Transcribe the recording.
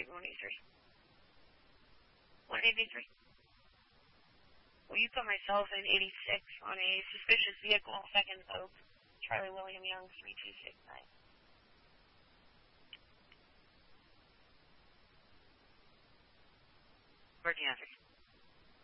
Wait, 183. 183. Will you put myself in 86 on a suspicious vehicle, 2nd Oak, Charlie William Young, 3269. Virgin Hazard.